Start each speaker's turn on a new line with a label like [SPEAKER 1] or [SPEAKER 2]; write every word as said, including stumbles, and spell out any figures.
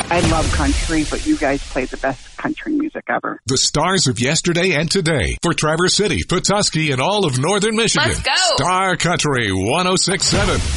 [SPEAKER 1] I love country, but you guys play the best country music ever.
[SPEAKER 2] The stars of yesterday and today for Traverse City, Petoskey, and all of northern Michigan.
[SPEAKER 3] Let's go!
[SPEAKER 2] Star Country one oh six point seven.